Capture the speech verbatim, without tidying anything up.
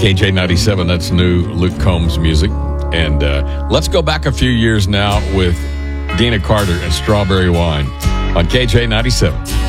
K J ninety-seven, that's new Luke Combs music. And uh, let's go back a few years now with Dina Carter and Strawberry Wine on K J ninety-seven.